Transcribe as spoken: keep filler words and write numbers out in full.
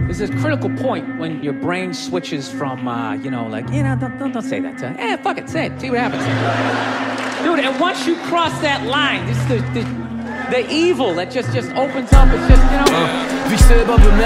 There's this critical point when your brain switches from, uh, you know, like, you know, don't, don't, don't say that to Eh, fuck it, say it. See what happens. Dude, and once you cross that line, this is the, the, the evil that just, just opens up. It's just, you know. Vi ser bare